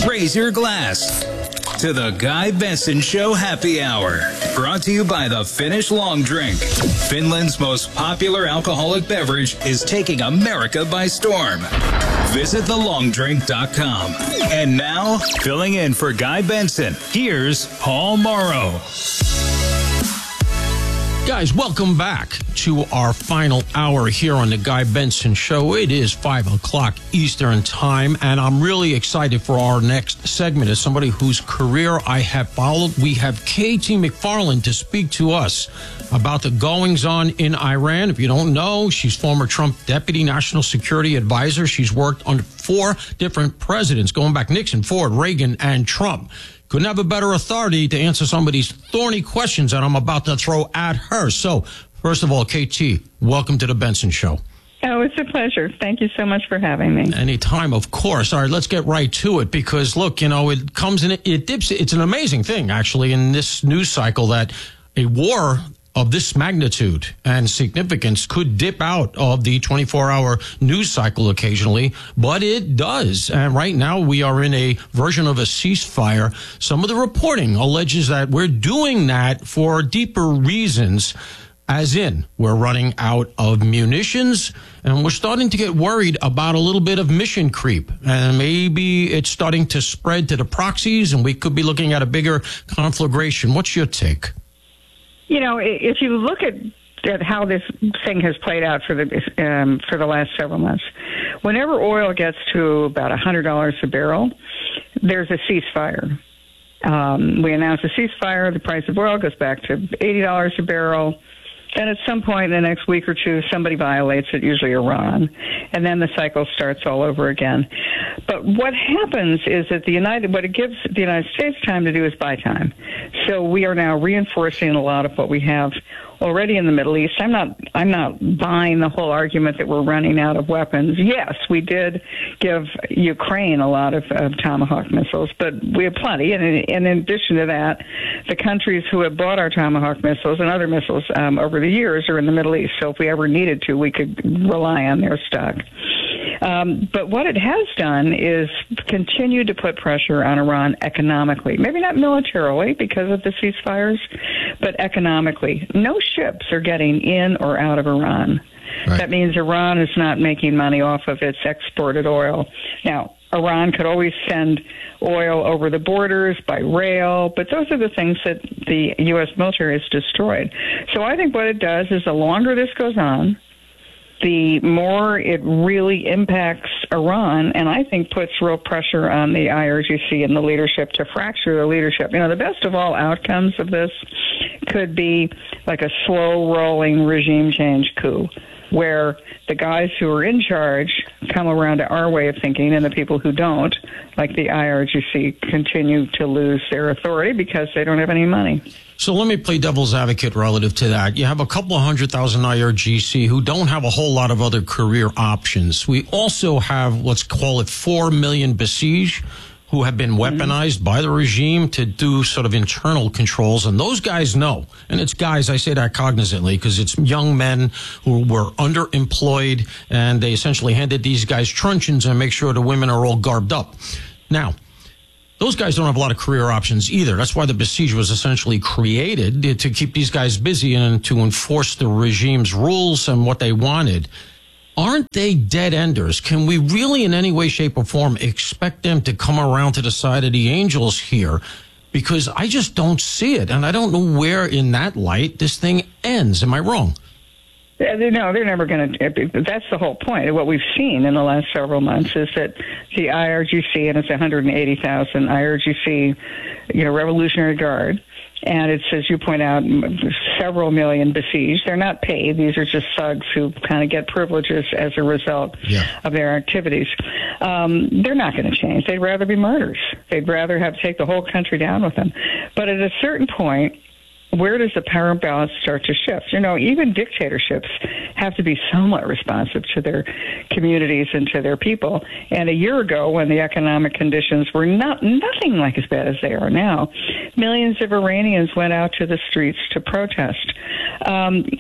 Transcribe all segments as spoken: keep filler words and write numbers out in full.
Raise your glass to the Guy Benson Show Happy Hour. Brought to you by the Finnish Long Drink. Finland's most popular alcoholic beverage is taking America by storm. Visit the long drink dot com. And now, filling in for Guy Benson, here's Paul Morrow. Guys, welcome back to our final hour here on the Guy Benson Show. It is five o'clock Eastern Time, and I'm really excited for our next segment. As somebody whose career I have followed, we have Katie McFarland to speak to us about the goings-on in Iran. If you don't know, she's former Trump Deputy National Security Advisor. She's worked under four different presidents, going back Nixon, Ford, Reagan, and Trump. Couldn't have a better authority to answer some of these thorny questions that I'm about to throw at her. So, first of all, K T, welcome to the Benson Show. Oh, it's a pleasure. Thank you so much for having me. Anytime, of course. All right, let's get right to it because, look, you know, it comes in, it dips. It's an amazing thing, actually, in this news cycle that a war of this magnitude and significance could dip out of the twenty-four hour news cycle occasionally, but it does. And right now we are in a version of a ceasefire. Some of the reporting alleges that we're doing that for deeper reasons, as in we're running out of munitions and we're starting to get worried about a little bit of mission creep. And maybe it's starting to spread to the proxies and we could be looking at a bigger conflagration. What's your take? You know, if you look at, at how this thing has played out for the um, for the last several months, whenever oil gets to about one hundred dollars a barrel, there's a ceasefire. Um, we announce a ceasefire, the price of oil goes back to eighty dollars a barrel, and at some point in the next week or two, somebody violates it, usually Iran, and then the cycle starts all over again. But what happens is that the United, what it gives the United States time to do is buy time. So we are now reinforcing a lot of what we have already in the Middle East. I'm not, I'm not buying the whole argument that we're running out of weapons. Yes, we did give Ukraine a lot of uh, Tomahawk missiles, but we have plenty. And in, and in addition to that, the countries who have bought our Tomahawk missiles and other missiles um, over the years are in the Middle East. So if we ever needed to, we could rely on their stock. Um, but what it has done is continue to put pressure on Iran economically. Maybe not militarily because of the ceasefires, but economically. No ships are getting in or out of Iran. Right. That means Iran is not making money off of its exported oil. Now, Iran could always send oil over the borders by rail, but those are the things that the U S military has destroyed. So I think what it does is the longer this goes on, the more it really impacts Iran, and I think puts real pressure on the I R G C and the leadership to fracture the leadership. You know, the best of all outcomes of this could be like a slow-rolling regime change coup, where the guys who are in charge come around to our way of thinking, and the people who don't, like the I R G C, continue to lose their authority because they don't have any money. So let me play devil's advocate relative to that. You have a couple of hundred thousand I R G C who don't have a whole lot of other career options. We also have, let's call it four million besieged who have been weaponized mm-hmm. by the regime to do sort of internal controls. And those guys know. And it's guys, I say that cognizantly, because it's young men who were underemployed, and they essentially handed these guys truncheons and make sure the women are all garbed up. Now, those guys don't have a lot of career options either. That's why the Besiege was essentially created, to keep these guys busy and to enforce the regime's rules and what they wanted. Aren't they dead enders? Can we really in any way, shape, or form expect them to come around to the side of the angels here? Because I just don't see it. And I don't know where in that light this thing ends. Am I wrong? Yeah, no, they're never going to. That's the whole point. What we've seen in the last several months is that the I R G C, and it's one hundred eighty thousand I R G C, you know, Revolutionary Guard, and it's, as you point out, several million besieged. They're not paid. These are just thugs who kind of get privileges as a result yeah. of their activities. Um, they're not going to change. They'd rather be martyrs. They'd rather have take the whole country down with them. But at a certain point, where does the power balance start to shift? You know, even dictatorships have to be somewhat responsive to their communities and to their people. And a year ago, when the economic conditions were not nothing like as bad as they are now, millions of Iranians went out to the streets to protest. Um,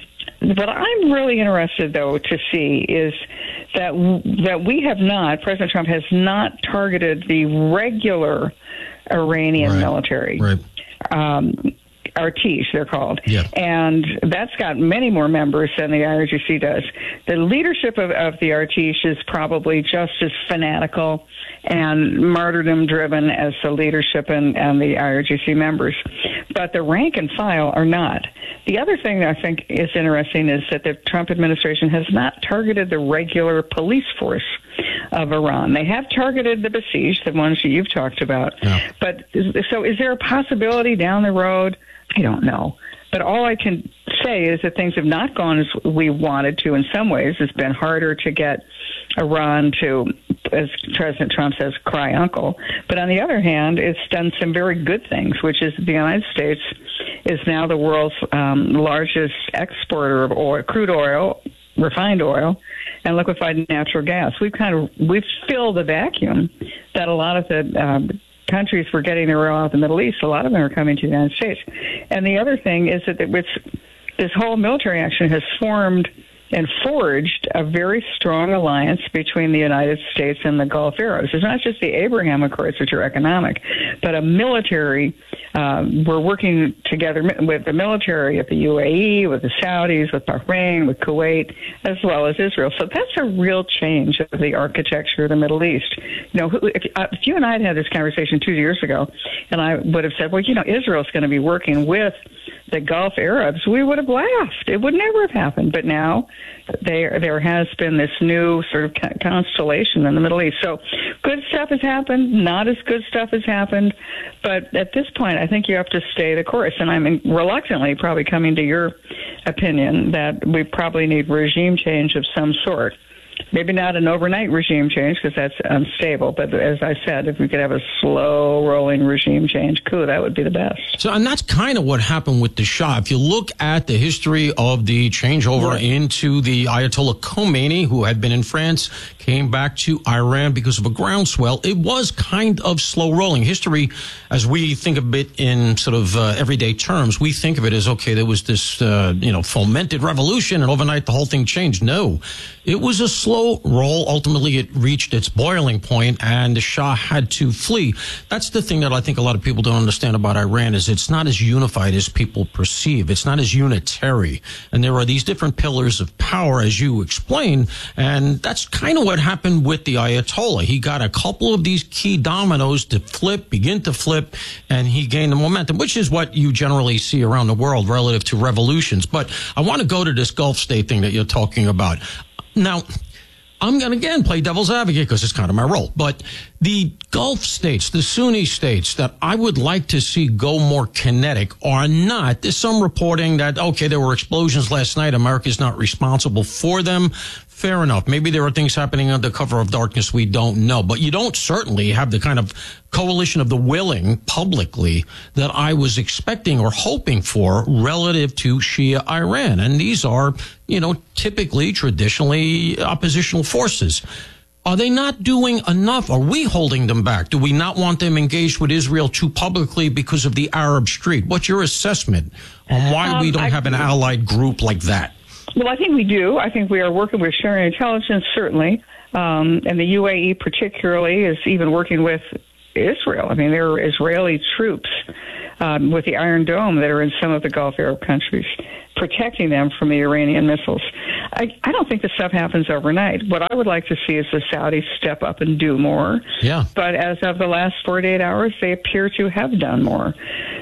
what I'm really interested, though, to see is that that we have not, President Trump has not targeted the regular Iranian right. military. Right. Um, Artish, they're called. Yeah. And that's got many more members than the I R G C does. The leadership of, of the Artish is probably just as fanatical and martyrdom-driven as the leadership and, and the I R G C members. But the rank and file are not. The other thing that I think is interesting is that the Trump administration has not targeted the regular police force of Iran. They have targeted the besieged, the ones that you've talked about. Yeah. But so is there a possibility down the road? I don't know. But all I can say is that things have not gone as we wanted to in some ways. It's been harder to get Iran to, as President Trump says, cry uncle. But on the other hand, it's done some very good things, which is the United States is now the world's um, largest exporter of oil, crude oil, refined oil, and liquefied natural gas. We've kind of we've filled the vacuum that a lot of the um, countries were getting their oil out of the Middle East. A lot of them are coming to the United States. And the other thing is that it's, this whole military action has formed and forged a very strong alliance between the United States and the Gulf Arabs. It's not just the Abraham Accords, which are economic, but a military. Um, we're working together with the military of the U A E, with the Saudis, with Bahrain, with Kuwait, as well as Israel. So that's a real change of the architecture of the Middle East. You know, if, if you and I had had this conversation two years ago, and I would have said, well, you know, Israel's going to be working with the Gulf Arabs, we would have laughed. It would never have happened. But now there there has been this new sort of constellation in the Middle East. So good stuff has happened. Not as good stuff has happened. But at this point, I think you have to stay the course. And I'm reluctantly probably coming to your opinion that we probably need regime change of some sort. Maybe not an overnight regime change because that's unstable. But as I said, if we could have a slow rolling regime change coup, that would be the best. So, and that's kind of what happened with the Shah. If you look at the history of the changeover right. into the Ayatollah Khomeini, who had been in France, came back to Iran because of a groundswell, it was kind of slow rolling. History, as we think of it in sort of uh, everyday terms, we think of it as, okay, there was this, uh, you know, fomented revolution and overnight the whole thing changed. No, it was a slow roll. Ultimately, it reached its boiling point and the Shah had to flee. That's the thing that I think a lot of people don't understand about Iran is it's not as unified as people perceive. It's not as unitary. And there are these different pillars of power, as you explained. And that's kind of what happened with the Ayatollah. He got a couple of these key dominoes to flip, begin to flip, and he gained the momentum, which is what you generally see around the world relative to revolutions. But I want to go to this Gulf state thing that you're talking about. Now, I'm going to, again, play devil's advocate because it's kind of my role. But the Gulf states, the Sunni states that I would like to see go more kinetic are not. There's some reporting that, okay, there were explosions last night. America's not responsible for them. Fair enough. Maybe there are things happening under cover of darkness we don't know. But you don't certainly have the kind of coalition of the willing publicly that I was expecting or hoping for relative to Shia Iran. And these are, you know, typically, traditionally oppositional forces. Are they not doing enough? Are we holding them back? Do we not want them engaged with Israel too publicly because of the Arab Street? What's your assessment on why um, we don't I, have an allied group like that? Well, I think we do. I think we are working with sharing intelligence, certainly. Um, and the U A E particularly is even working with Israel. I mean, there are Israeli troops um, with the Iron Dome that are in some of the Gulf Arab countries, protecting them from the Iranian missiles. I, I don't think this stuff happens overnight. What I would like to see is the Saudis step up and do more. Yeah. But as of the last forty-eight hours, they appear to have done more.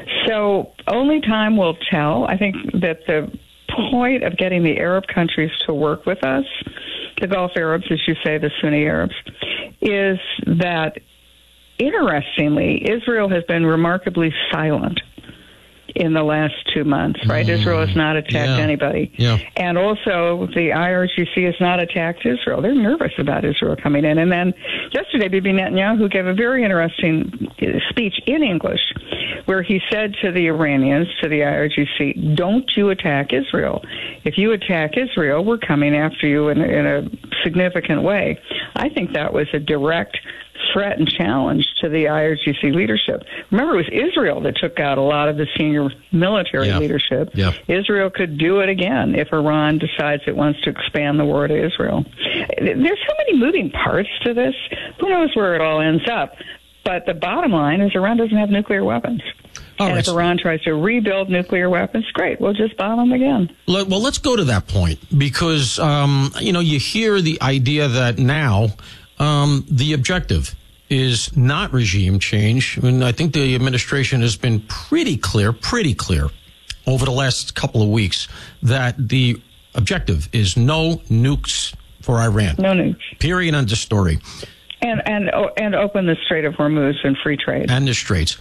So only time will tell. I think that the point of getting the Arab countries to work with us, the Gulf Arabs, as you say, the Sunni Arabs, is that, interestingly, Israel has been remarkably silent in the last two months, right? Mm. Israel has not attacked yeah. anybody. Yeah. And also, the I R G C has not attacked Israel. They're nervous about Israel coming in. And then yesterday, Bibi Netanyahu gave a very interesting speech in English where he said to the Iranians, to the I R G C, don't you attack Israel. If you attack Israel, we're coming after you in, in a significant way. I think that was a direct threat and challenge to the I R G C leadership. Remember, it was Israel that took out a lot of the senior military yeah. leadership. Yeah. Israel could do it again if Iran decides it wants to expand the war to Israel. There's so many moving parts to this. Who knows where it all ends up? But the bottom line is Iran doesn't have nuclear weapons. All and right. if Iran tries to rebuild nuclear weapons, great, we'll just bomb them again. Well, let's go to that point because, um, you know, you hear the idea that now um, the objective is not regime change. I mean, I think the administration has been pretty clear, pretty clear over the last couple of weeks that the objective is no nukes for Iran. No nukes. Period. End of story. And, and, and open the Strait of Hormuz and free trade. And the straits.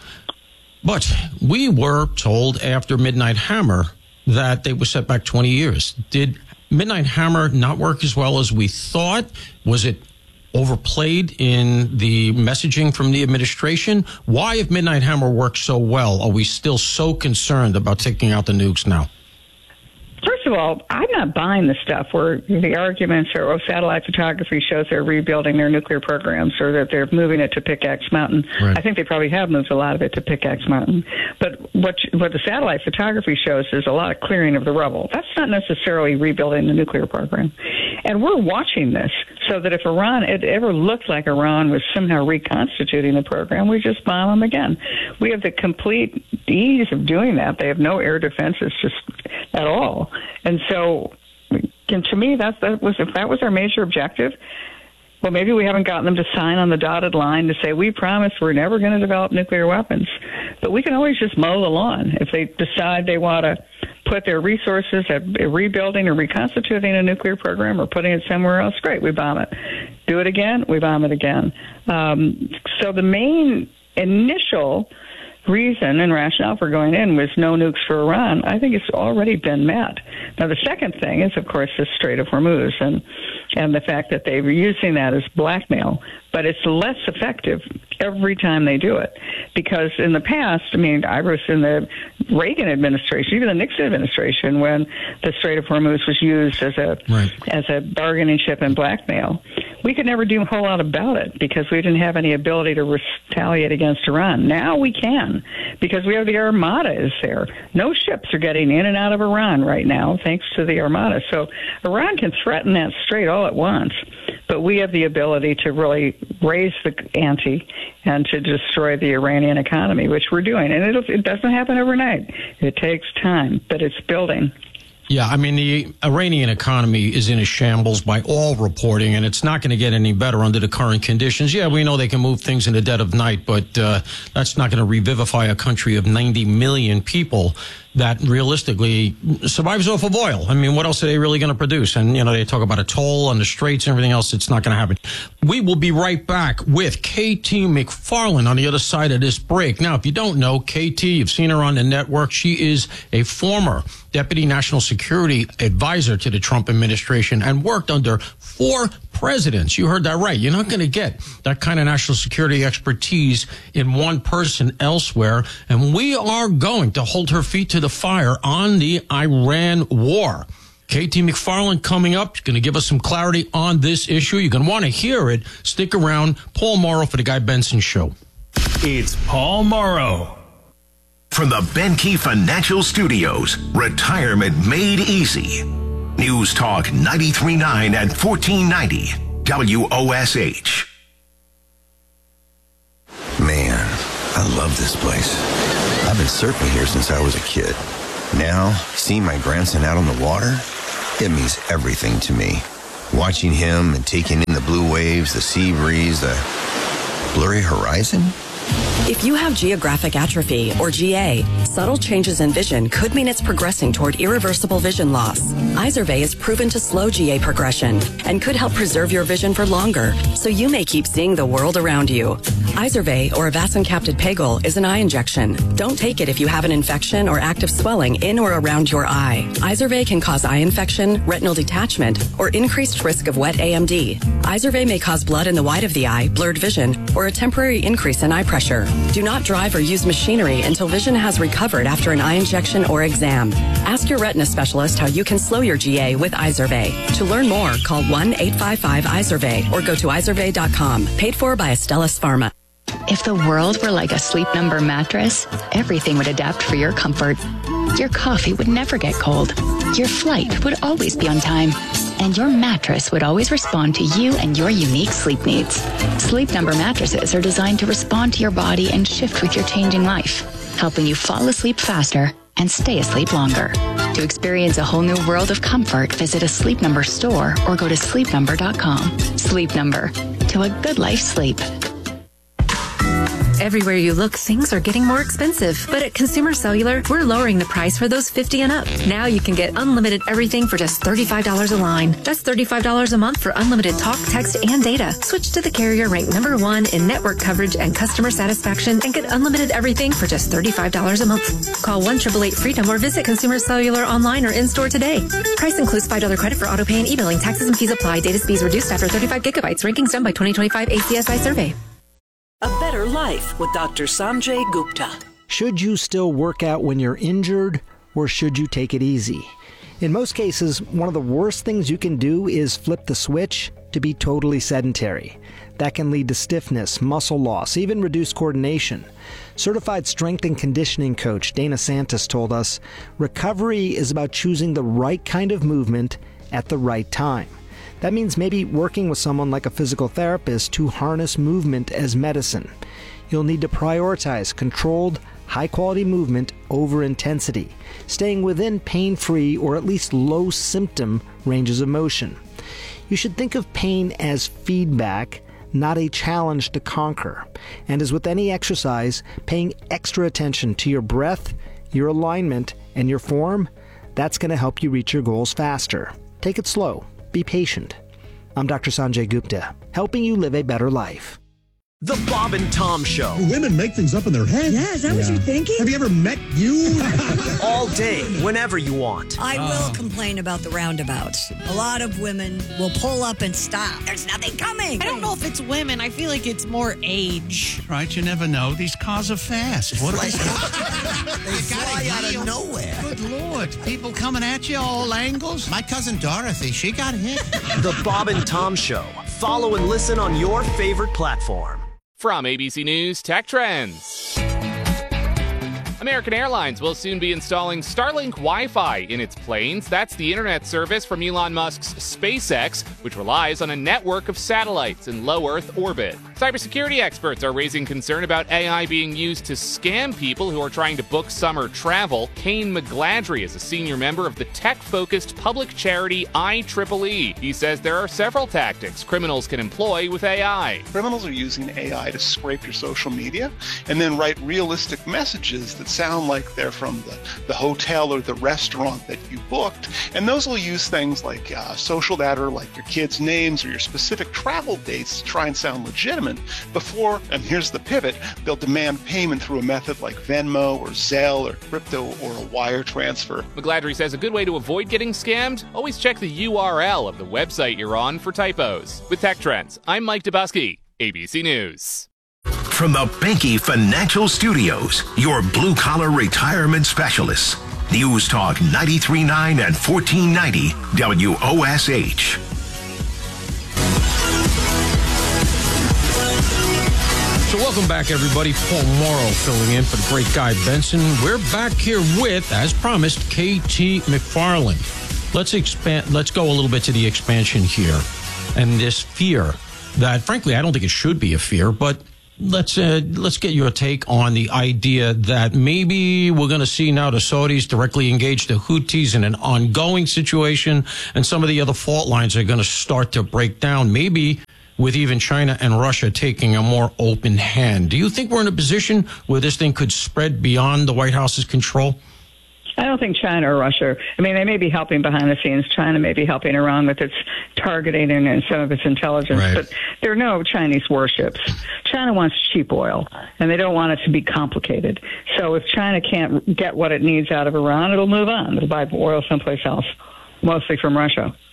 But we were told after Midnight Hammer that they were set back twenty years. Did Midnight Hammer not work as well as we thought? Was it overplayed in the messaging from the administration? Why, if Midnight Hammer worked so well, are we still so concerned about taking out the nukes now? First of all, I'm not buying the stuff where the arguments are, oh, satellite photography shows they're rebuilding their nuclear programs or that they're moving it to Pickaxe Mountain. Right. I think they probably have moved a lot of it to Pickaxe Mountain. But what what the satellite photography shows is a lot of clearing of the rubble. That's not necessarily rebuilding the nuclear program. And we're watching this so that if Iran, it ever looked like Iran was somehow reconstituting the program, we just bomb them again. We have the complete ease of doing that. They have no air defenses just at all. And so, and to me, that's, that was if that was our major objective, well, maybe we haven't gotten them to sign on the dotted line to say, we promise we're never going to develop nuclear weapons. But we can always just mow the lawn. If they decide they want to put their resources at rebuilding or reconstituting a nuclear program or putting it somewhere else, great, we bomb it. Do it again, we bomb it again. Um, so the main initial reason and rationale for going in was no nukes for Iran. I think it's already been met. Now, the second thing is, of course, the Strait of Hormuz and and the fact that they were using that as blackmail. But it's less effective every time they do it. Because in the past, I mean, I was in the Reagan administration, even the Nixon administration, when the Strait of Hormuz was used as a right. as a bargaining chip and blackmail. We could never do a whole lot about it because we didn't have any ability to retaliate against Iran. Now we can because we have the Armada is there. No ships are getting in and out of Iran right now thanks to the Armada. So Iran can threaten that strait all at once, but we have the ability to really raise the ante and to destroy the Iranian economy, which we're doing. And it'll, it doesn't happen overnight. It takes time, but it's building. Yeah, I mean, the Iranian economy is in a shambles by all reporting, and it's not going to get any better under the current conditions. Yeah, we know they can move things in the dead of night, but uh, that's not going to revivify a country of ninety million people that realistically survives off of oil. I mean, what else are they really going to produce? And, you know, they talk about a toll on the straits and everything else. It's not going to happen. We will be right back with K T McFarland on the other side of this break. Now, if you don't know, K T, you've seen her on the network. She is a former Deputy National Security Advisor to the Trump administration and worked under four presidents. You heard that right. You're not going to get that kind of national security expertise in one person elsewhere. And we are going to hold her feet to the fire on the Iran war. K T McFarland coming up. She's going to give us some clarity on this issue. You're going to want to hear it. Stick around. Paul Morrow for the Guy Benson Show. It's Paul Morrow. From the Benke Financial Studios, retirement made easy. News Talk ninety-three point nine and fourteen ninety W O S H. Man, I love this place. I've been surfing here since I was a kid. Now, seeing my grandson out on the water, it means everything to me. Watching him and taking in the blue waves, the sea breeze, the blurry horizon. If you have geographic atrophy, or G A, subtle changes in vision could mean it's progressing toward irreversible vision loss. Izervay is proven to slow G A progression and could help preserve your vision for longer, so you may keep seeing the world around you. Izervay, or avacincaptad pegol, is an eye injection. Don't take it if you have an infection or active swelling in or around your eye. Izervay can cause eye infection, retinal detachment, or increased risk of wet A M D. Izervay may cause blood in the white of the eye, blurred vision, or a temporary increase in eye pressure. Do not drive or use machinery until vision has recovered after an eye injection or exam. Ask your retina specialist how you can slow your G A with Izervay. To learn more, call one eight five five Izervay or go to izervay dot com. Paid for by Astellas Pharma. If the world were like a Sleep Number mattress, everything would adapt for your comfort. Your coffee would never get cold. Your flight would always be on time. And your mattress would always respond to you and your unique sleep needs. Sleep Number mattresses are designed to respond to your body and shift with your changing life, helping you fall asleep faster and stay asleep longer. To experience a whole new world of comfort, visit a Sleep Number store or go to sleep number dot com. Sleep Number. To a good life sleep. Everywhere you look, things are getting more expensive. But at Consumer Cellular, we're lowering the price for those fifty and up. Now you can get unlimited everything for just thirty-five dollars a line. That's thirty-five dollars a month for unlimited talk, text, and data. Switch to the carrier ranked number one in network coverage and customer satisfaction and get unlimited everything for just thirty-five dollars a month. Call one eight eight eight freedom or visit Consumer Cellular online or in-store today. Price includes five dollars credit for auto pay and e-billing. Taxes and fees apply. Data speeds reduced after thirty-five gigabytes. Rankings done by twenty twenty-five A C S I survey. A Better Life with Doctor Sanjay Gupta. Should you still work out when you're injured, or should you take it easy? In most cases, one of the worst things you can do is flip the switch to be totally sedentary. That can lead to stiffness, muscle loss, even reduced coordination. Certified strength and conditioning coach Dana Santos told us, recovery is about choosing the right kind of movement at the right time. That means maybe working with someone like a physical therapist to harness movement as medicine. You'll need to prioritize controlled, high-quality movement over intensity, staying within pain-free or at least low-symptom ranges of motion. You should think of pain as feedback, not a challenge to conquer. And as with any exercise, paying extra attention to your breath, your alignment, and your form, that's going to help you reach your goals faster. Take it slow. Be patient. I'm Doctor Sanjay Gupta, helping you live a better life. The Bob and Tom Show. Women make things up in their head. Yeah, is that yeah. what you're thinking? Have you ever met you? All day, whenever you want. I oh. will complain about the roundabouts. A lot of women will pull up and stop. There's nothing coming. I don't know if it's women. I feel like it's more age. Right, you never know. These cars are fast. What are they? They fly out of nowhere. Good Lord. People coming at you all angles. My cousin Dorothy, she got hit. The Bob and Tom Show. Follow and listen on your favorite platform. From A B C News Tech Trends. American Airlines will soon be installing Starlink Wi-Fi in its planes. That's the internet service from Elon Musk's SpaceX, which relies on a network of satellites in low Earth orbit. Cybersecurity experts are raising concern about A I being used to scam people who are trying to book summer travel. Kane McGladrey is a senior member of the tech-focused public charity I triple E. He says there are several tactics criminals can employ with A I. Criminals are using A I to scrape your social media and then write realistic messages that sound like they're from the, the hotel or the restaurant that you booked. And those will use things like uh, social data, like your kids' names or your specific travel dates to try and sound legitimate before, and here's the pivot, they'll demand payment through a method like Venmo or Zelle or crypto or a wire transfer. McGladrey says a good way to avoid getting scammed, always check the U R L of the website you're on for typos. With Tech Trends, I'm Mike Dubusky, A B C News. From the Benke Financial Studios, your blue-collar retirement specialists. News Talk ninety-three point nine and fourteen ninety W O S H. So welcome back, everybody. Paul Morrow filling in for the great Guy Benson. We're back here with, as promised, K T McFarland. Let's expand. Let's go a little bit to the expansion here, and this fear that, frankly, I don't think it should be a fear, but let's uh, let's get your take on the idea that maybe we're going to see now the Saudis directly engage the Houthis in an ongoing situation, and some of the other fault lines are going to start to break down. Maybe with even China and Russia taking a more open hand. Do you think we're in a position where this thing could spread beyond the White House's control? I don't think China or Russia, I mean, they may be helping behind the scenes. China may be helping Iran with its targeting and some of its intelligence, right. But there are no Chinese warships. China wants cheap oil, and they don't want it to be complicated. So if China can't get what it needs out of Iran, it'll move on. It'll buy oil someplace else, mostly from Russia.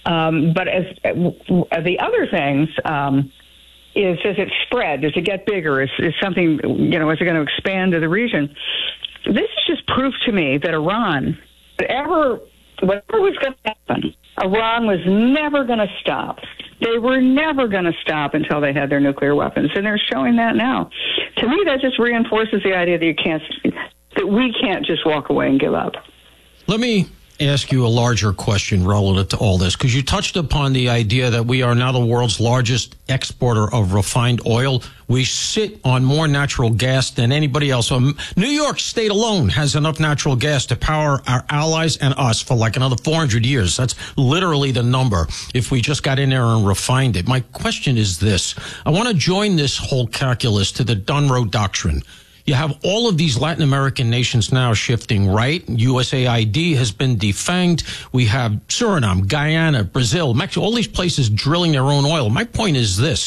Um, but as uh, the other things um, is, does it spread? Does it get bigger? Is, is something, you know, is it going to expand to the region? This is just proof to me that Iran, whatever, whatever was going to happen, Iran was never going to stop. They were never going to stop until they had their nuclear weapons, and they're showing that now. To me, that just reinforces the idea that you can't, that we can't just walk away and give up. Let me ask you a larger question relative to all this, because you touched upon the idea that we are now the world's largest exporter of refined oil. We sit on more natural gas than anybody else. So New York State alone has enough natural gas to power our allies and us for like another four hundred years. That's literally the number if we just got in there and refined it. My question is this. I want to join this whole calculus to the Dunroe Doctrine. You have all of these Latin American nations now shifting right. U S A I D has been defanged. We have Suriname, Guyana, Brazil, Mexico, all these places drilling their own oil. My point is this.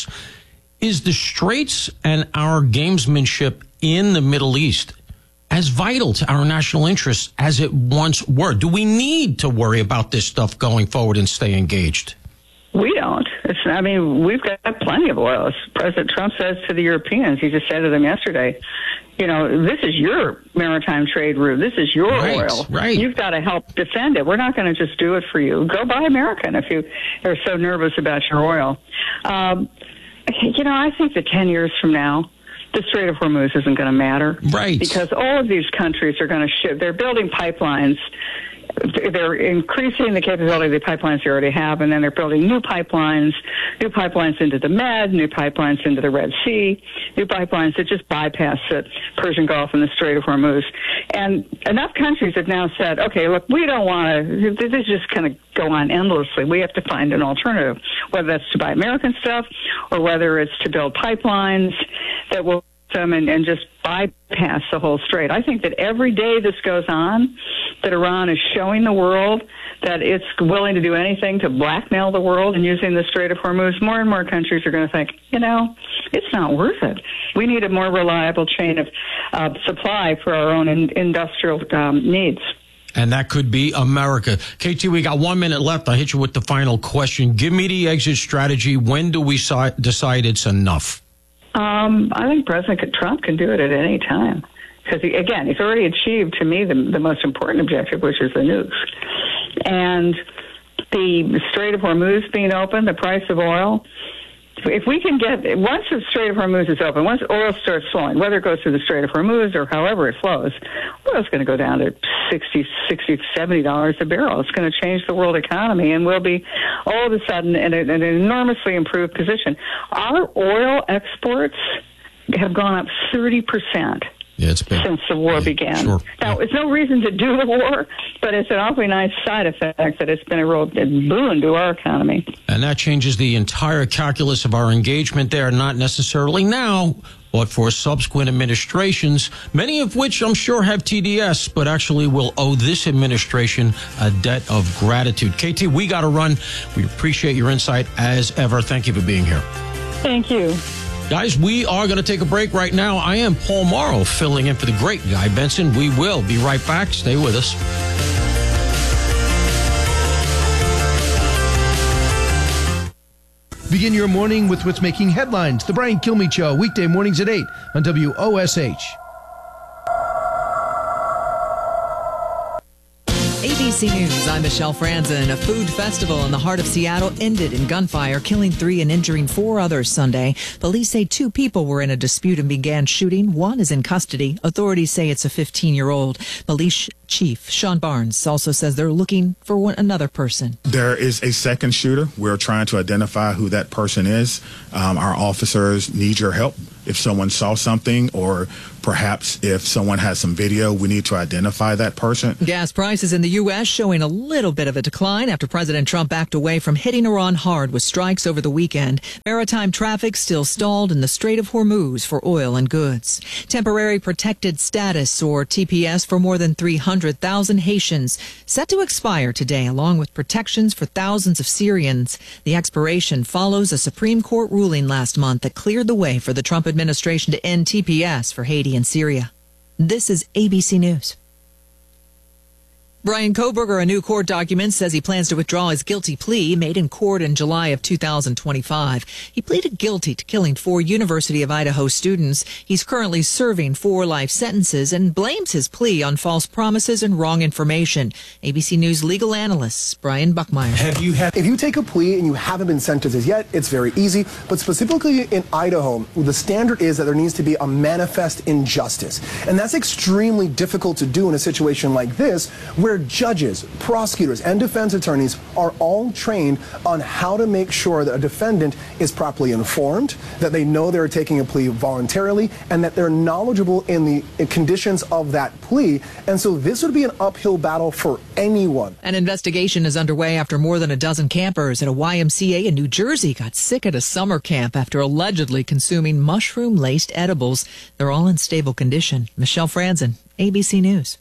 Is the Straits and our gamesmanship in the Middle East as vital to our national interests as it once were? Do we need to worry about this stuff going forward and stay engaged? We don't. It's, I mean, we've got plenty of oil. As President Trump says to the Europeans, he just said to them yesterday, you know, this is your maritime trade route. This is your right, oil. Right. You've got to help defend it. We're not going to just do it for you. Go buy American if you are so nervous about your oil. Um, you know, I think that ten years from now, the Strait of Hormuz isn't going to matter. Right. Because all of these countries are going to ship. They're building pipelines. They're increasing the capability of the pipelines they already have, and then they're building new pipelines, new pipelines into the Med, new pipelines into the Red Sea, new pipelines that just bypass the Persian Gulf and the Strait of Hormuz. And enough countries have now said, okay, look, we don't want to, this is just going to go on endlessly. We have to find an alternative, whether that's to buy American stuff or whether it's to build pipelines that will them and, and just bypass the whole strait. I think that every day this goes on, that Iran is showing the world that it's willing to do anything to blackmail the world and using the Strait of Hormuz, more and more countries are going to think, you know, it's not worth it. We need a more reliable chain of uh, supply for our own in, industrial um, needs. And that could be America. K T, we got one minute left. I'll hit you with the final question. Give me the exit strategy. When do we si- decide it's enough? Um, I think President Trump can do it at any time. Because, he, again, he's already achieved, to me, the, the most important objective, which is the nukes. And the Strait of Hormuz being open, the price of oil, if we can get, once the Strait of Hormuz is open, once oil starts flowing, whether it goes through the Strait of Hormuz or however it flows, oil's going to go down to sixty, sixty, seventy dollars a barrel. It's going to change the world economy, and we'll be all of a sudden in, a, in an enormously improved position. Our oil exports have gone up thirty percent. Yeah, it's been, since the war yeah, began. Sure. Now, it's no reason to do the war, but it's an awfully nice side effect that it's been a real boon to our economy. And that changes the entire calculus of our engagement there, not necessarily now, but for subsequent administrations, many of which I'm sure have T D S, but actually will owe this administration a debt of gratitude. K T, we got to run. We appreciate your insight as ever. Thank you for being here. Thank you. Guys, we are going to take a break right now. I am Paul Morrow, filling in for the great Guy Benson. We will be right back. Stay with us. Begin your morning with what's making headlines. The Brian Kilmeade Show, weekday mornings at eight on W O S H. A B C News, I'm Michelle Franzen. A food festival in the heart of Seattle ended in gunfire, killing three and injuring four others Sunday. Police say two people were in a dispute and began shooting. One is in custody. Authorities say it's a fifteen-year-old. Police Chief Sean Barnes also says they're looking for one, another person. There is a second shooter. We're trying to identify who that person is. Um, our officers need your help. If someone saw something, or perhaps if someone has some video, we need to identify that person. Gas prices in the U S showing a little bit of a decline after President Trump backed away from hitting Iran hard with strikes over the weekend. Maritime traffic still stalled in the Strait of Hormuz for oil and goods. Temporary protected status, or T P S, for more than three hundred thousand Haitians set to expire today, along with protections for thousands of Syrians. The expiration follows a Supreme Court ruling last month that cleared the way for the Trump administration to end T P S for Haiti and Syria. This is A B C News. Brian Kohberger, a new court document, says he plans to withdraw his guilty plea made in court in July of two thousand twenty-five. He pleaded guilty to killing four University of Idaho students. He's currently serving four life sentences and blames his plea on false promises and wrong information. A B C News legal analyst Brian Buckmeyer. Have you had- if you take a plea and you haven't been sentenced as yet, it's very easy. But specifically in Idaho, the standard is that there needs to be a manifest injustice. And that's extremely difficult to do in a situation like this, where judges, prosecutors, and defense attorneys are all trained on how to make sure that a defendant is properly informed, that they know they're taking a plea voluntarily, and that they're knowledgeable in the conditions of that plea. And so this would be an uphill battle for anyone. An investigation is underway after more than a dozen campers at a Y M C A in New Jersey got sick at a summer camp after allegedly consuming mushroom-laced edibles. They're all in stable condition. Michelle Franzen, A B C News.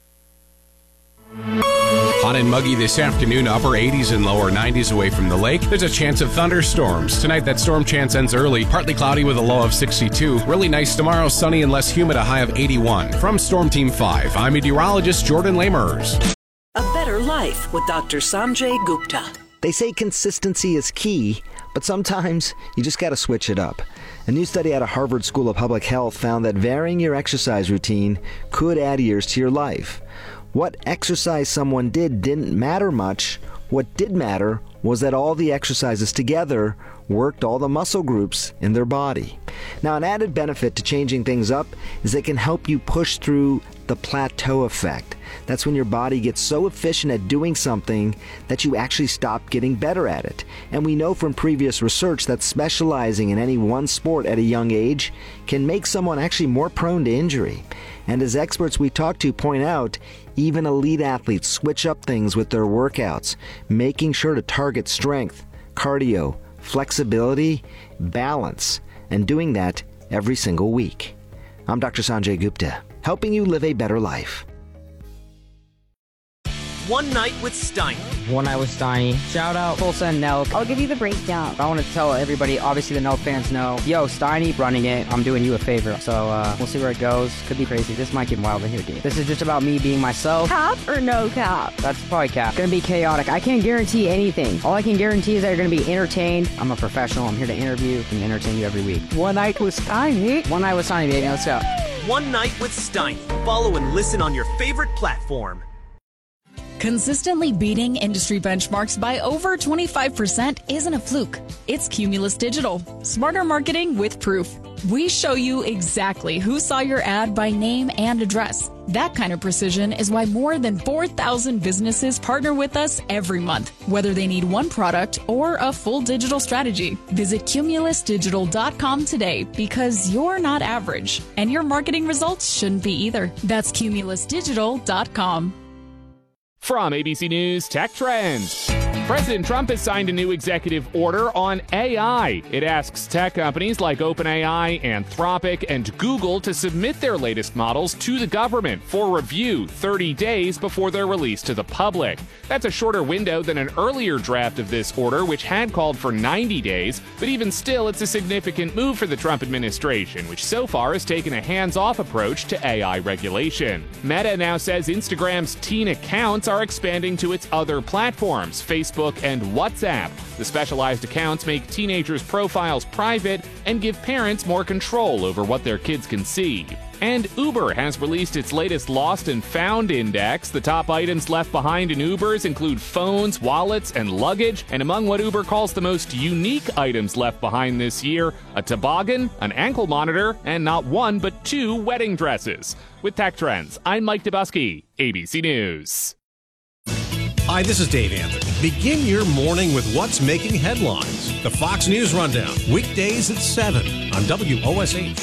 Hot and muggy this afternoon, upper eighties and lower nineties away from the lake. There's a chance of thunderstorms. Tonight, that storm chance ends early. Partly cloudy with a low of sixty-two. Really nice tomorrow, sunny and less humid, a high of eighty-one. From Storm Team five, I'm meteorologist Jordan Lamers. A Better Life with Doctor Sanjay Gupta. They say consistency is key, but sometimes you just got to switch it up. A new study out of Harvard School of Public Health found that varying your exercise routine could add years to your life. What exercise someone did didn't matter much. What did matter was that all the exercises together worked all the muscle groups in their body. Now, an added benefit to changing things up is it can help you push through the plateau effect. That's when your body gets so efficient at doing something that you actually stop getting better at it. And we know from previous research that specializing in any one sport at a young age can make someone actually more prone to injury. And as experts we talk to point out, even elite athletes switch up things with their workouts, making sure to target strength, cardio, flexibility, balance, and doing that every single week. I'm Doctor Sanjay Gupta, helping you live a better life. One Night with Steiny. One Night with Steiny. Shout out Tulsa and Nelk. I'll give you the breakdown. I want to tell everybody, obviously the Nelk fans know, yo, Steiny running it, I'm doing you a favor. So uh, we'll see where it goes. Could be crazy. This might get wild in here, dude. This is just about me being myself. Cap or no cap? That's probably cap. Gonna be chaotic. I can't guarantee anything. All I can guarantee is that you're gonna be entertained. I'm a professional. I'm here to interview and entertain you every week. One Night with Steiny. One Night with Steiny, baby. Let's go. One Night with Steiny. Follow and listen on your favorite platform. Consistently beating industry benchmarks by over twenty-five percent isn't a fluke. It's Cumulus Digital. Smarter marketing with proof. We show you exactly who saw your ad by name and address. That kind of precision is why more than four thousand businesses partner with us every month, whether they need one product or a full digital strategy. Visit cumulus digital dot com today because you're not average, and your marketing results shouldn't be either. That's cumulus digital dot com. From A B C News Tech Trends. President Trump has signed a new executive order on A I. It asks tech companies like OpenAI, Anthropic, and Google to submit their latest models to the government for review thirty days before they're released to the public. That's a shorter window than an earlier draft of this order, which had called for ninety days, but even still, it's a significant move for the Trump administration, which so far has taken a hands-off approach to A I regulation. Meta now says Instagram's teen accounts are expanding to its other platforms, Facebook and WhatsApp. The specialized accounts make teenagers' profiles private and give parents more control over what their kids can see. And Uber has released its latest Lost and Found Index. The top items left behind in Ubers include phones, wallets, and luggage. And among what Uber calls the most unique items left behind this year, a toboggan, an ankle monitor, and not one but two wedding dresses. With Tech Trends, I'm Mike Dubusky, A B C News. Hi, this is Dave Anthony. Begin your morning with what's making headlines. The Fox News Rundown, weekdays at seven on W O S H.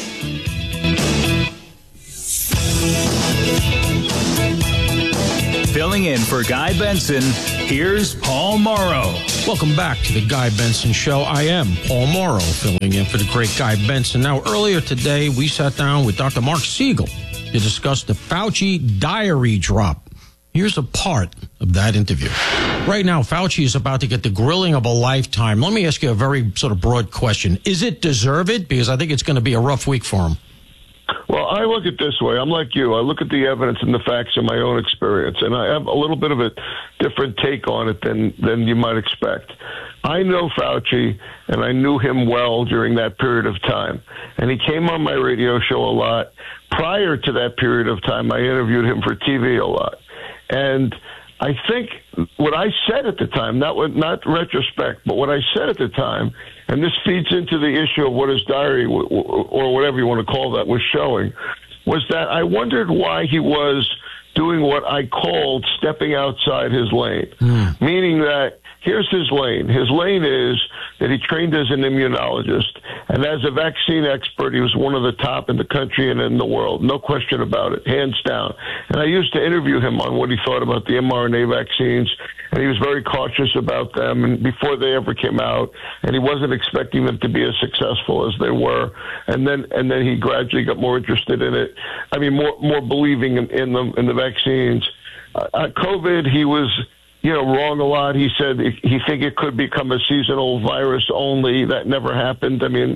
Filling in for Guy Benson, here's Paul Morrow. Welcome back to the Guy Benson Show. I am Paul Morrow, filling in for the great Guy Benson. Now, earlier today, we sat down with Doctor Mark Siegel to discuss the Fauci diary drop. Here's a part of that interview. Right now, Fauci is about to get the grilling of a lifetime. Let me ask you a very sort of broad question. Is it deserved? Because I think it's going to be a rough week for him. Well, I I look at it this way. I'm like you. I look at the evidence and the facts in my own experience, and I have a little bit of a different take on it than, than you might expect. I know Fauci, and I knew him well during that period of time. And he came on my radio show a lot. Prior to that period of time, I interviewed him for T V a lot. And I think what I said at the time, not what, not retrospect, but what I said at the time, and this feeds into the issue of what his diary, or whatever you want to call that, was showing, was that I wondered why he was doing what I called stepping outside his lane, mm. meaning that here's his lane. His lane is that he trained as an immunologist, and as a vaccine expert, he was one of the top in the country and in the world. No question about it, hands down. And I used to interview him on what he thought about the mRNA vaccines, and he was very cautious about them and before they ever came out, and he wasn't expecting them to be as successful as they were. And then and then he gradually got more interested in it. I mean, more more believing in, in them in the vaccines. Uh, uh, COVID, he was, you know, wrong a lot. He said he think it could become a seasonal virus only. That never happened. I mean,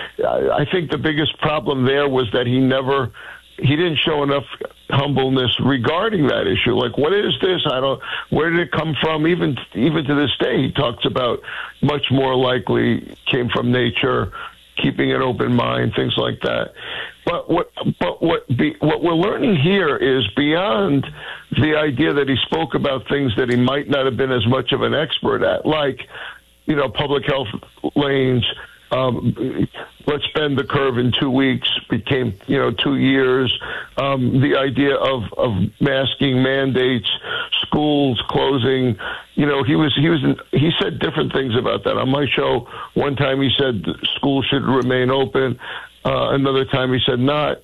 I think the biggest problem there was that he never, he didn't show enough humbleness regarding that issue. Like, what is this? I don't, where did it come from? Even, even to this day, he talks about much more likely came from nature, keeping an open mind, things like that. But what, but what, be, what we're learning here is beyond the idea that he spoke about things that he might not have been as much of an expert at, like, you know, public health lanes. Um, let's bend the curve in two weeks became, you know, two years. Um, the idea of, of masking mandates, schools closing. You know, he was he was he said different things about that on my show. One time he said schools should remain open. Uh, another time he said not.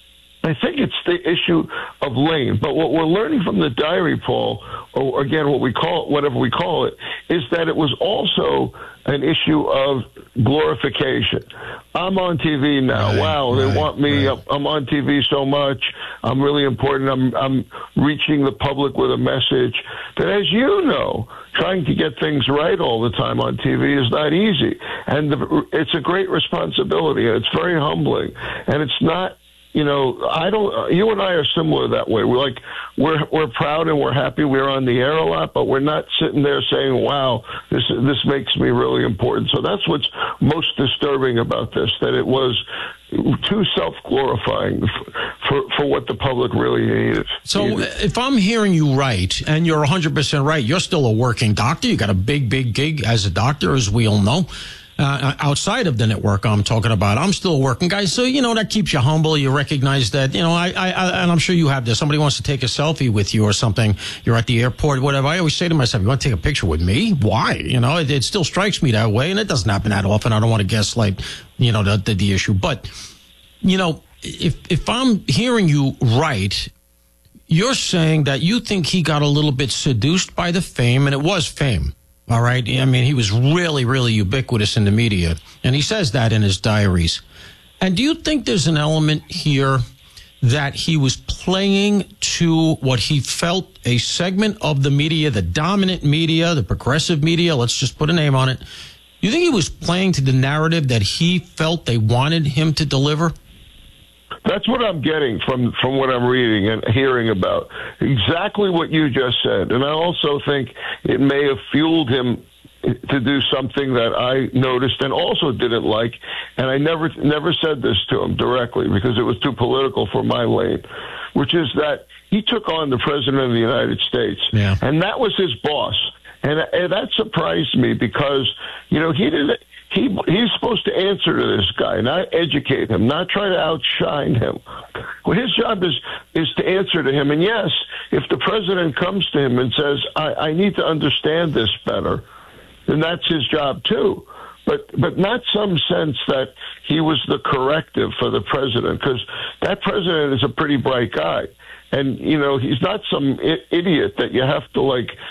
I think it's the issue of lane. But what we're learning from the diary, Paul, or again, what we call it, whatever we call it, is that it was also an issue of glorification. I'm on T V now. Right, wow, they right, want me. Right. I'm on T V so much. I'm really important. I'm, I'm reaching the public with a message that, as you know, trying to get things right all the time on T V is not easy. And the, it's a great responsibility. It's very humbling. And it's not, you know, I don't, you and I are similar that way. We're like, we're, we're proud and we're happy we're on the air a lot, but we're not sitting there saying, wow, this, this makes me really important. So that's what's most disturbing about this, that it was too self-glorifying for, for what the public really needed. So if I'm hearing you right, and you're one hundred percent right, you're still a working doctor. You got a big, big gig as a doctor, as we all know. Uh, outside of the network I'm talking about, I'm still a working guy. So, you know, that keeps you humble. You recognize that, you know, I, I, I, and I'm sure you have this. Somebody wants to take a selfie with you or something. You're at the airport, whatever. I always say to myself, you want to take a picture with me? Why? You know, it, it still strikes me that way. And it doesn't happen that often. I don't want to guess like, you know, the, the, the issue. But, you know, if, if I'm hearing you right, you're saying that you think he got a little bit seduced by the fame, and it was fame. All right. I mean, he was really, really ubiquitous in the media, and he says that in his diaries. And do you think there's an element here that he was playing to what he felt a segment of the media, the dominant media, the progressive media, let's just put a name on it. You think he was playing to the narrative that he felt they wanted him to deliver? That's what I'm getting from, from what I'm reading and hearing about. Exactly what you just said. And I also think it may have fueled him to do something that I noticed and also didn't like. And I never, never said this to him directly because it was too political for my lane, which is that he took on the president of the United States. Yeah. And that was his boss. And, and that surprised me because, you know, he didn't, He he's supposed to answer to this guy, not educate him, not try to outshine him. Well, his job is is to answer to him. And yes, if the president comes to him and says, I, I need to understand this better, then that's his job too. But but not some sense that he was the corrective for the president, because that president is a pretty bright guy. And, you know, he's not some I- idiot that you have to, like,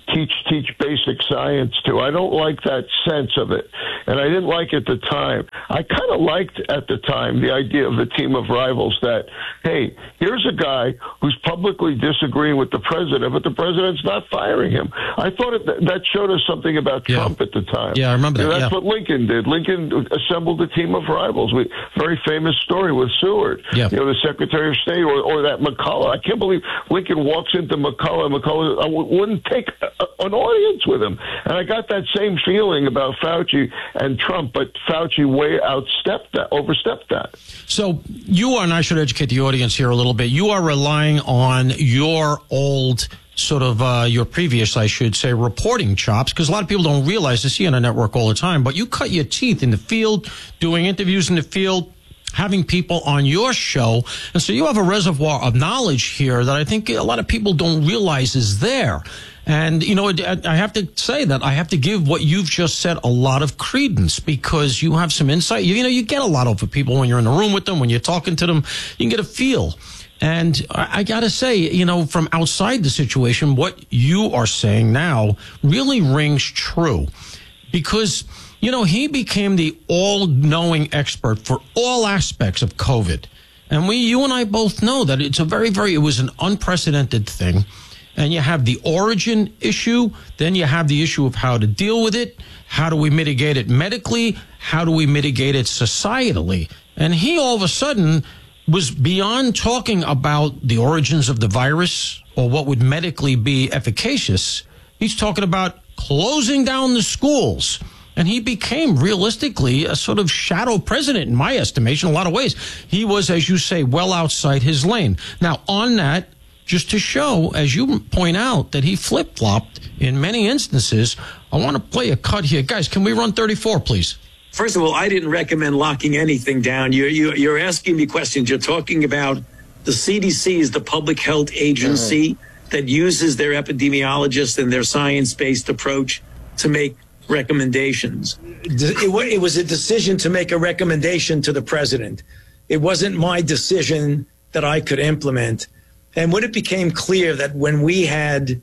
teach teach basic science to. I don't like that sense of it, and I didn't like it at the time. I kind of liked at the time the idea of a team of rivals that, hey, here's a guy who's publicly disagreeing with the president, but the president's not firing him. I thought it, that showed us something about yeah. Trump at the time. Yeah, I remember that. You know, that's yeah. what Lincoln did. Lincoln assembled a team of rivals. We, very famous story with Seward, yeah. you know, the Secretary of State, or, or that McCullough. I can't believe Lincoln walks into McCullough. McCullough I w- wouldn't take a, an audience with him. And I got that same feeling about Fauci and Trump, but Fauci way outstepped that, overstepped that. So you are, and I should educate the audience here a little bit, you are relying on your old sort of uh, your previous, I should say, reporting chops, because a lot of people don't realize they see on a network all the time, but you cut your teeth in the field, doing interviews in the field, having people on your show. And so you have a reservoir of knowledge here that I think a lot of people don't realize is there. And, you know, I have to say that I have to give what you've just said a lot of credence, because you have some insight. You, you know, you get a lot over people when you're in the room with them, when you're talking to them, you can get a feel. And I, I got to say, you know, from outside the situation, what you are saying now really rings true, because, you know, he became the all-knowing expert for all aspects of COVID. And we, you and I both know that it's a very, very, it was an unprecedented thing. And you have the origin issue, then you have the issue of how to deal with it. How do we mitigate it medically? How do we mitigate it societally? And he all of a sudden was beyond talking about the origins of the virus or what would medically be efficacious. He's talking about closing down the schools. And he became realistically a sort of shadow president in my estimation, in a lot of ways. He was, as you say, well outside his lane. Now, on that, just to show, as you point out, that he flip-flopped in many instances, I want to play a cut here. Guys, can we run thirty-four, please? First of all, I didn't recommend locking anything down. You're, you're, you're asking me questions. You're talking about the C D C is the public health agency mm-hmm. that uses their epidemiologists and their science-based approach to make recommendations. It, it was a decision to make a recommendation to the president. It wasn't my decision that I could implement. And when it became clear that when we had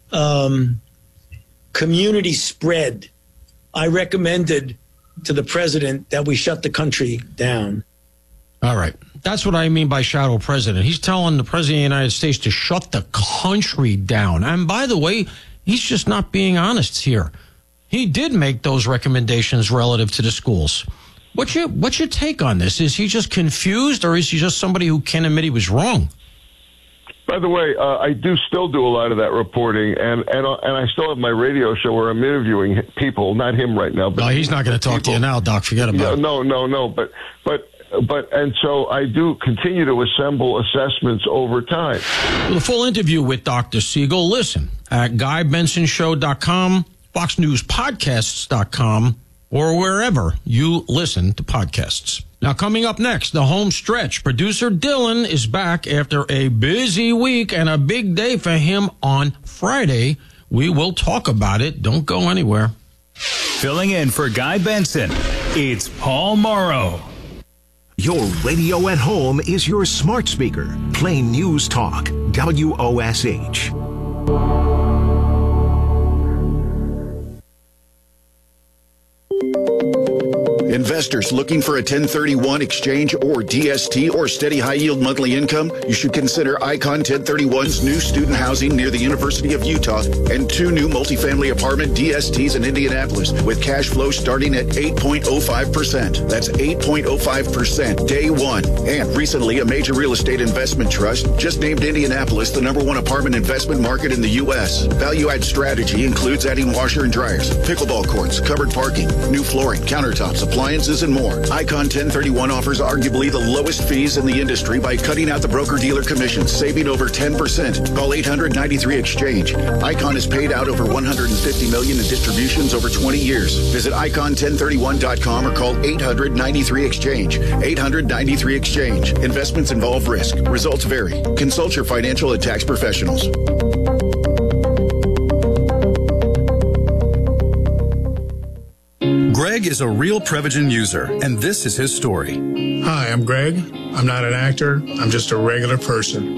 um, community spread, I recommended to the president that we shut the country down. All right. That's what I mean by shadow president. He's telling the president of the United States to shut the country down. And by the way, he's just not being honest here. He did make those recommendations relative to the schools. What's your, what's your take on this? Is he just confused, or is he just somebody who can't admit he was wrong? By the way, uh, I do still do a lot of that reporting, and and uh, and I still have my radio show where I'm interviewing people, not him right now. But no, he's not going to talk people. to you now, Doc. Forget about yeah, it. No, no, no. But but but and so I do continue to assemble assessments over time. For the full interview with Doctor Siegel, listen at guy benson show dot com, fox news podcasts dot com, or wherever you listen to podcasts. Now, coming up next, the home stretch. Producer Dylan is back after a busy week and a big day for him on Friday. We will talk about it. Don't go anywhere. Filling in for Guy Benson, it's Paul Morrow. Your radio at home is your smart speaker. Play News Talk, W O S H. Investors looking for a ten thirty-one exchange or D S T or steady high-yield monthly income? You should consider Icon ten thirty-one's new student housing near the University of Utah and two new multifamily apartment D S Ts in Indianapolis with cash flow starting at eight point oh five percent. That's eight point oh five percent day one. And recently, a major real estate investment trust just named Indianapolis the number one apartment investment market in the U S. Value-add strategy includes adding washer and dryers, pickleball courts, covered parking, new flooring, countertops, appliances, and more. Icon ten thirty-one offers arguably the lowest fees in the industry by cutting out the broker-dealer commissions, saving over ten percent. Call eight hundred ninety-three exchange. Icon has paid out over one hundred fifty million dollars in distributions over twenty years. Visit icon ten thirty-one dot com or call eight hundred ninety-three exchange. eight hundred ninety-three exchange. Investments involve risk. Results vary. Consult your financial and tax professionals. Greg is a real Prevagen user, and this is his story. Hi, I'm Greg. I'm not an actor. I'm just a regular person.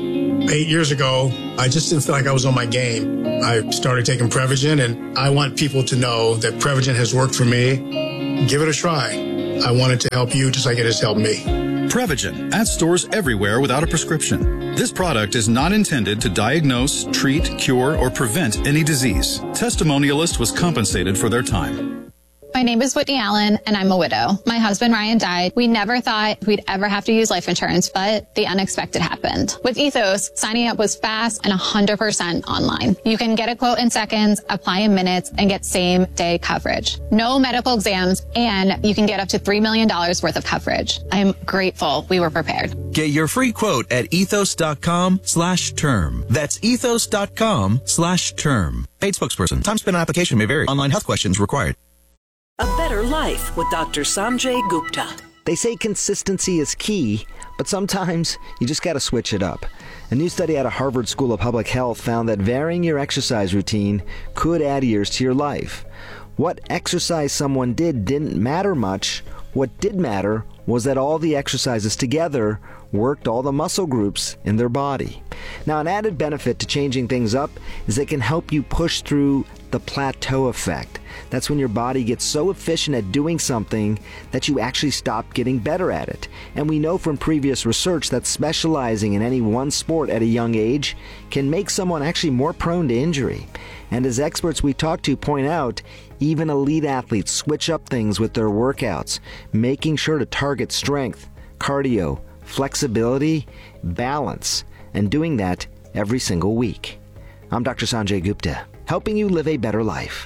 Eight years ago, I just didn't feel like I was on my game. I started taking Prevagen, and I want people to know that Prevagen has worked for me. Give it a try. I want it to help you just like it has helped me. Prevagen at stores everywhere without a prescription. This product is not intended to diagnose, treat, cure, or prevent any disease. Testimonialist was compensated for their time. My name is Whitney Allen, and I'm a widow. My husband, Ryan, died. We never thought we'd ever have to use life insurance, but the unexpected happened. With Ethos, signing up was fast and one hundred percent online. You can get a quote in seconds, apply in minutes, and get same-day coverage. No medical exams, and you can get up to three million dollars worth of coverage. I'm grateful we were prepared. Get your free quote at ethos.com slash term. That's ethos.com slash term. Paid spokesperson. Time spent on application may vary. Online health questions required. A Better Life with Doctor Sanjay Gupta. They say consistency is key, but sometimes you just got to switch it up. A new study out of Harvard School of Public Health found that varying your exercise routine could add years to your life. What exercise someone did didn't matter much. What did matter was that all the exercises together worked all the muscle groups in their body. Now, an added benefit to changing things up is they can help you push through the plateau effect. That's when your body gets so efficient at doing something that you actually stop getting better at it. And we know from previous research that specializing in any one sport at a young age can make someone actually more prone to injury. And as experts we talk to point out, even elite athletes switch up things with their workouts, making sure to target strength, cardio, flexibility, balance, and doing that every single week. I'm Doctor Sanjay Gupta, helping you live a better life.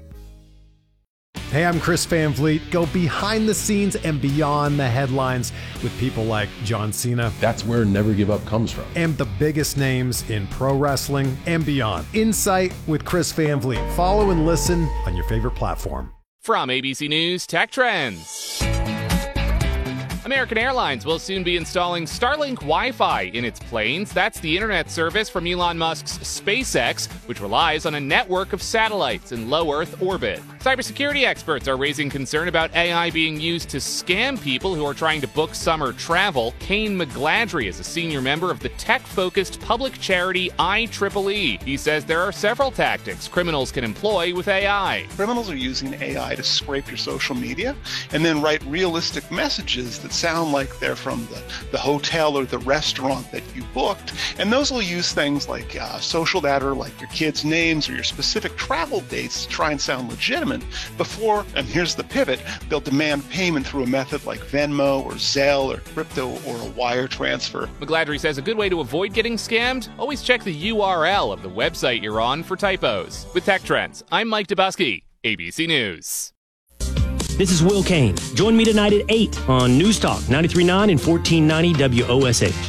Hey, I'm Chris Van Vliet. Go behind the scenes and beyond the headlines with people like John Cena. That's where Never Give Up comes from. And the biggest names in pro wrestling and beyond. Insight with Chris Van Vliet. Follow and listen on your favorite platform. From A B C News Tech Trends. American Airlines will soon be installing Starlink Wi-Fi in its planes. That's the internet service from Elon Musk's SpaceX, which relies on a network of satellites in low Earth orbit. Cybersecurity experts are raising concern about A I being used to scam people who are trying to book summer travel. Kane McGladry is a senior member of the tech-focused public charity I triple E. He says there are several tactics criminals can employ with A I. Criminals are using A I to scrape your social media and then write realistic messages that sound like they're from the, the hotel or the restaurant that you booked. And those will use things like uh, social data, like your kids' names or your specific travel dates to try and sound legitimate before, and here's the pivot, they'll demand payment through a method like Venmo or Zelle or crypto or a wire transfer. McGladry says a good way to avoid getting scammed, always check the U R L of the website you're on for typos. With Tech Trends, I'm Mike Dubusky, A B C News. This is Will Kane. Join me tonight at eight on News Talk ninety-three point nine and fourteen ninety W O S H.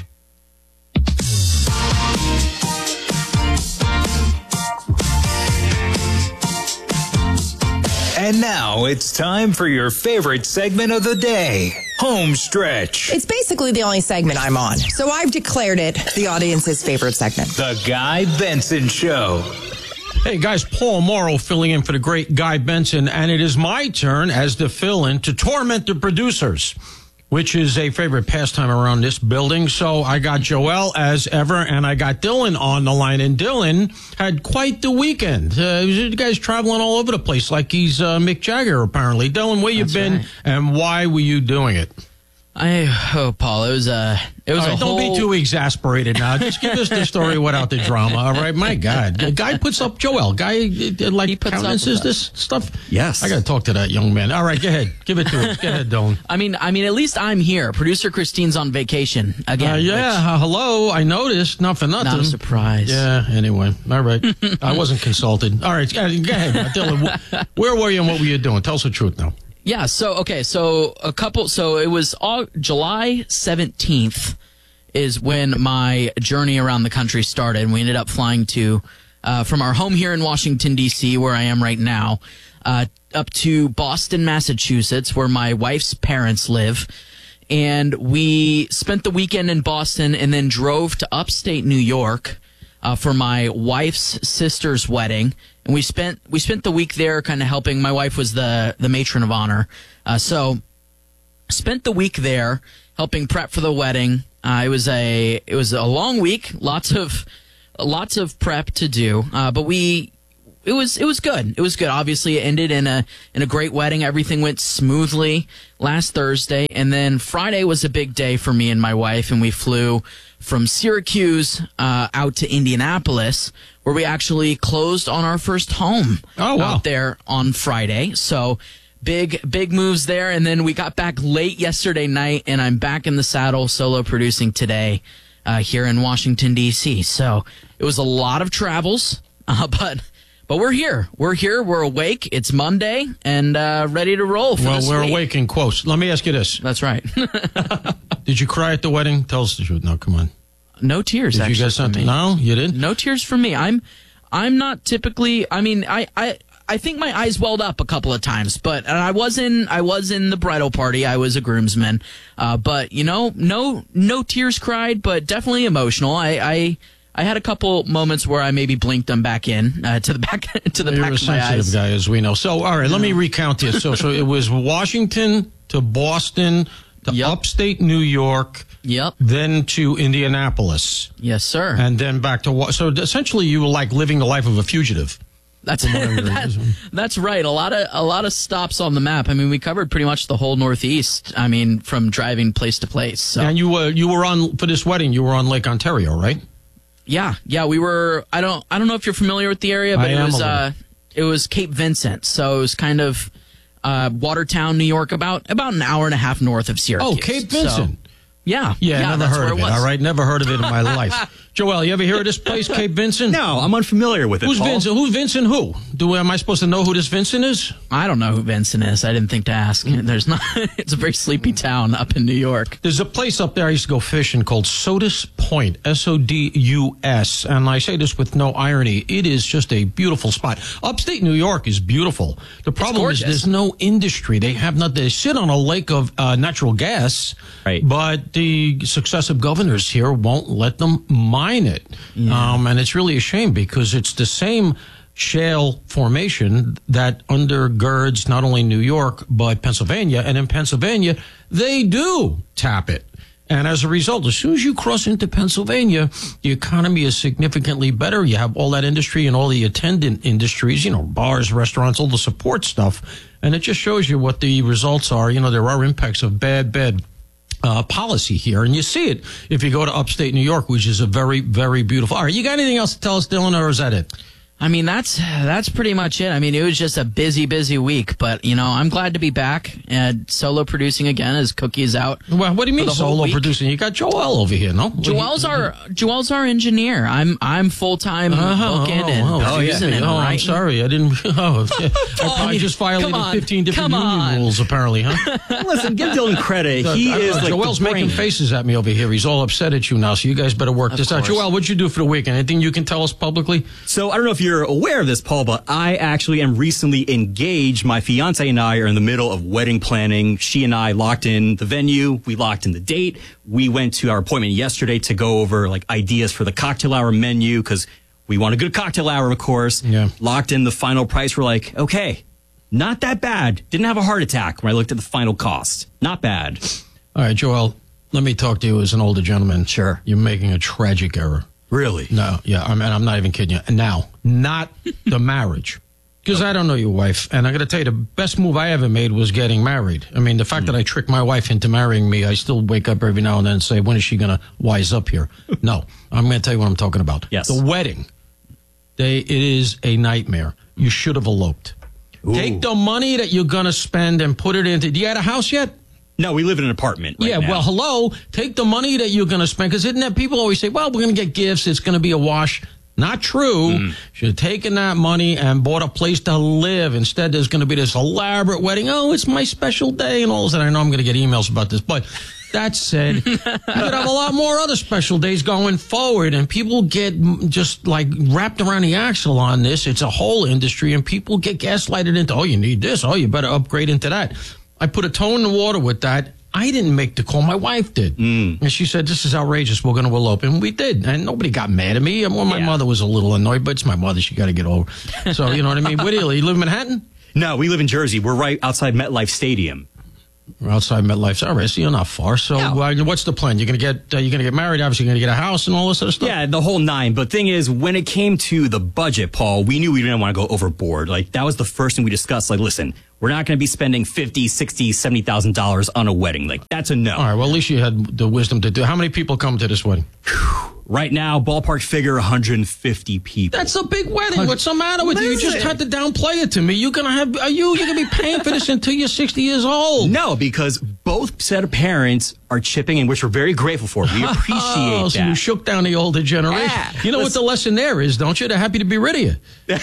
And now it's time for your favorite segment of the day, Home Stretch. It's basically the only segment I'm on, so I've declared it the audience's favorite segment. The Guy Benson Show. Hey guys, Paul Morrow filling in for the great Guy Benson, and it is my turn as the fill-in to torment the producers, which is a favorite pastime around this building. So I got Joel as ever, and I got Dylan on the line, and Dylan had quite the weekend. Uh, you guys traveling all over the place like he's uh, Mick Jagger, apparently. Dylan, where you That's been, right. and why were you doing it? I oh Paul, it was a it was all right, a don't whole... be too exasperated now. Just give us the story without the drama. All right, my God, the guy puts up Joel. Guy uh, like countenances this stuff. Yes, I got to talk to that young man. All right, go ahead, give it to him. Go ahead, Dylan. I mean, I mean, at least I'm here. Producer Christine's on vacation again. Uh, yeah, which... uh, hello. I noticed. Not for nothing. Not a surprise. Yeah. Anyway, all right. I wasn't consulted. All right, go ahead, Dylan. Where were you and what were you doing? Tell us the truth now. Yeah, so, okay, so a couple, so it was all, July seventeenth is when my journey around the country started, and we ended up flying to, uh, from our home here in Washington, D C, where I am right now, uh, up to Boston, Massachusetts, where my wife's parents live, and we spent the weekend in Boston and then drove to upstate New York, uh, for my wife's sister's wedding. And we spent we spent the week there kind of helping. My wife was the, the matron of honor. Uh, so spent the week there helping prep for the wedding. Uh, it was a it was a long week, lots of lots of prep to do, uh, but we it was it was good. It was good. Obviously, it ended in a in a great wedding. Everything went smoothly last Thursday, and then Friday was a big day for me and my wife, and we flew from Syracuse uh, out to Indianapolis, where we actually closed on our first home oh, wow. out there on Friday. So. Big, big moves there. And then we got back late yesterday night, and I'm back in the saddle solo producing today uh, here in Washington, D C. So it was a lot of travels, uh, but but we're here. We're here. We're awake. It's Monday and uh, ready to roll for well, this we're week. awake in quotes. Let me ask you this. That's right. Did you cry at the wedding? Tell us the truth. No, come on. No tears, Did actually. you get something? No, you didn't? No tears from me. I'm I'm not typically, I mean, I... I I think my eyes welled up a couple of times, but and I was in I was in the bridal party. I was a groomsman, uh, but you know, no no tears cried, but definitely emotional. I I, I had a couple moments where I maybe blinked them back in uh, to the back to the You're back a of my sensitive eyes. guy, as we know. So, all right, let me recount this. So, so it was Washington to Boston to Yep. upstate New York. Yep. Then to Indianapolis. Yes, sir. And then back to Wa- so essentially you were like living the life of a fugitive. That's that, that's right. A lot of a lot of stops on the map. I mean, we covered pretty much the whole Northeast. I mean, from driving place to place. So. And you were you were on for this wedding. You were on Lake Ontario, right? Yeah, yeah. We were. I don't. I don't know if you're familiar with the area, but I it am was. a little. Uh, it was Cape Vincent, so it was kind of uh, Watertown, New York, about about an hour and a half north of Syracuse. Oh, Cape Vincent. So, yeah, Yeah, never that's heard where of it it. was. All right, never heard of it in my life. Joel, you ever hear of this place, Cape Vincent? No, I'm unfamiliar with it. Who's Paul. Vincent? Who's Vincent? Who? Do am I supposed to know who this Vincent is? I don't know who Vincent is. I didn't think to ask. There's not. It's a very sleepy town up in New York. There's a place up there I used to go fishing called Sodus Point, S O D U S, and I say this with no irony. It is just a beautiful spot. Upstate New York is beautiful. The problem is there's no industry. They have not. They sit on a lake of uh, natural gas, right? But the successive governors here won't let them mine it, Yeah. um, and it's really a shame because it's the same shale formation that undergirds not only New York but Pennsylvania, and in Pennsylvania they do tap it. And as a result, as soon as you cross into Pennsylvania, the economy is significantly better. You have all that industry and all the attendant industries, you know, bars, restaurants, all the support stuff. And it just shows you what the results are. You know, there are impacts of bad, bad uh, policy here. And you see it if you go to upstate New York, which is a very, very beautiful. All right, you got anything else to tell us, Dylan, or is that it? I mean, that's that's pretty much it. I mean, it was just a busy, busy week. But, you know, I'm glad to be back and solo producing again as Cookie's out. Well, what do you mean for the whole solo week. producing? You got Joel over here, no? Joel's our Joel's our engineer. I'm I'm full time Uh-huh, booking oh, and oh, producing yeah. and Oh, I'm writing. sorry. I didn't. Oh, yeah. I probably just violated come on, fifteen different come union on. rules, apparently, huh? Listen, give Dylan credit. He I- I- is like Joel's the making brain. faces at me over here. He's all upset at you now, so you guys better work Of this out. course. Joel, what'd you do for the weekend? Anything you can tell us publicly? So I don't know if you're aware of this, Paul, but I actually am recently engaged. My fiance and I are in the middle of wedding planning. She and I locked in the venue. We locked in the date. We went to our appointment yesterday to go over like ideas for the cocktail hour menu because we want a good cocktail hour, of course. Yeah. Locked in the final price. We're like, okay, not that bad. Didn't have a heart attack when I looked at the final cost. Not bad. All right, Joel, let me talk to you as an older gentleman. Sure. You're making a tragic error. Really? No, yeah, I mean, I'm not even kidding you. Now, not the marriage. Because I don't know your wife, and I got to tell you, the best move I ever made was getting married. I mean, the fact that I tricked my wife into marrying me, I still wake up every now and then and say, when is she going to wise up here? No, I'm going to tell you what I'm talking about. Yes. The wedding, they, it is a nightmare. You should have eloped. Ooh. Take the money that you're going to spend and put it into, do you have a house yet? No, we live in an apartment right yeah, now. well, hello. Take the money that you're going to spend, because isn't that people always say, well, we're going to get gifts. It's going to be a wash. Not true. Mm. Should have taken that money and bought a place to live. Instead, there's going to be this elaborate wedding. Oh, it's my special day and all that. I know I'm going to get emails about this, but that said, you could have a lot more other special days going forward, and people get just like wrapped around the axle on this. It's a whole industry, and people get gaslighted into, oh, you need this. Oh, you better upgrade into that. I put a toe in the water with that. I didn't make the call. My wife did. Mm. And she said, this is outrageous. We're going to elope. And we did. And nobody got mad at me. Well, my Yeah. mother was a little annoyed, but it's my mother. She got to get over. So, you know what I mean? Where do you live? You live in Manhattan? No, we live in Jersey. We're right outside MetLife Stadium. Outside MetLife. All right, so you're not far. So Yeah. uh, what's the plan? You're going to get uh, you're going to get married. Obviously, you're going to get a house and all this other stuff. Yeah, the whole nine. But thing is, when it came to the budget, Paul, we knew we didn't want to go overboard. Like, that was the first thing we discussed. Like, listen, we're not going to be spending fifty, sixty, seventy thousand dollars on a wedding. Like, that's a no. All right. Well, at least you had the wisdom to do. How many people come to this wedding? Right now, ballpark figure one hundred fifty people. That's a big wedding. What's the matter with you? You just had to downplay it to me. You're gonna have are you you're gonna be paying for this until you're sixty years old. No, because both set of parents are chipping in, which we're very grateful for. We appreciate oh, so that. you shook down the older generation. Yeah. You know what the lesson there is, don't you? They're happy to be rid of you.